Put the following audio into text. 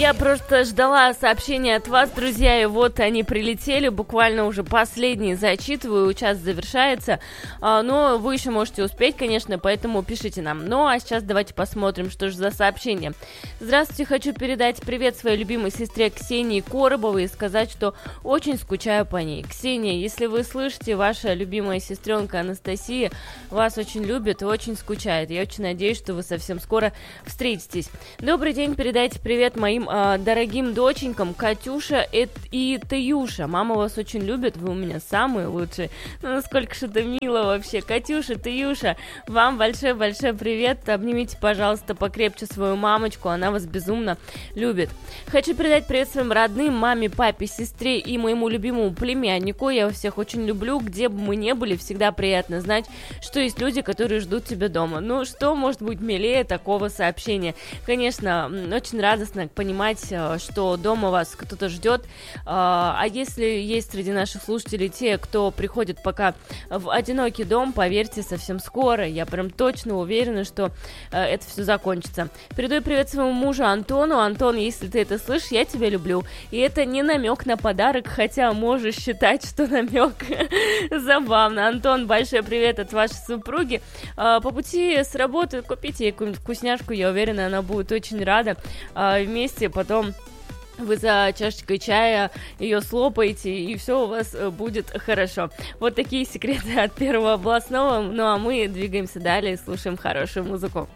Я просто ждала сообщения от вас, друзья, и вот они прилетели, буквально уже последние зачитываю, час завершается, но вы еще можете успеть, конечно, поэтому пишите нам. Ну, а сейчас давайте посмотрим, что же за сообщение. Здравствуйте, хочу передать привет своей любимой сестре Ксении Коробовой и сказать, что очень скучаю по ней. Ксения, если вы слышите, ваша любимая сестренка Анастасия вас очень любит и очень скучает. Я очень надеюсь, что вы совсем скоро встретитесь. Добрый день, передайте привет моим дорогим доченькам Катюша и Таюша. Мама вас очень любит, вы у меня самые лучшие. Ну, насколько же это мило вообще. Катюша, Таюша, вам большой-большой привет. Обнимите, пожалуйста, покрепче свою мамочку, она вас безумно любит. Хочу передать привет своим родным, маме, папе, сестре и моему любимому племяннику. Я вас всех очень люблю, где бы мы ни были, всегда приятно знать, что есть люди, которые ждут тебя дома. Ну, что может быть милее такого сообщения? Конечно, очень радостно понимать, что дома вас кто-то ждет, а если есть среди наших слушателей те, кто приходит пока в одинокий дом, поверьте, совсем скоро, я прям точно уверена, что это все закончится. Передаю привет своему мужу Антону. Антон, если ты это слышишь, я тебя люблю, и это не намек на подарок, хотя можешь считать, что намек. Забавно. Антон, большой привет от вашей супруги. По пути с работы купите ей какую-нибудь вкусняшку, я уверена, она будет очень рада. Вместе потом вы за чашечкой чая ее слопаете, и все у вас будет хорошо. Вот такие секреты от Первого областного. Ну а мы двигаемся далее и слушаем хорошую музыку.